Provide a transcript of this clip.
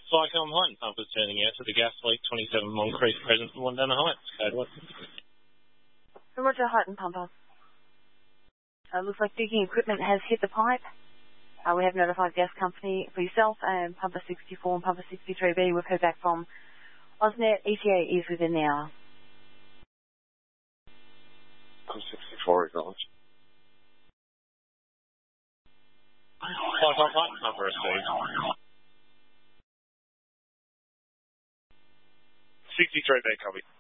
Cyclone Heights pumpers turning out to the gas leak 27 Moncrief present from Wandana Heights. Code what? Roger, Heighton pumper. Looks like digging equipment has hit the pipe. We have notified gas company for yourself and pumper 64 and pumper 63B. We've heard back from Ausnet. ETA is within the hour. Pump 64 acknowledged. Cyclone Heights pumper received. 63B copy.